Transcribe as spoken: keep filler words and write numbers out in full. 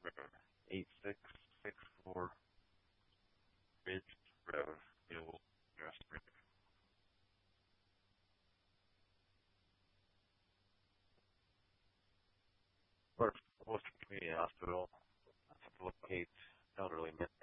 eight six six four Ridge Road, Newell, New Hampshire. Works Worcester Community Hospital to locate elderly men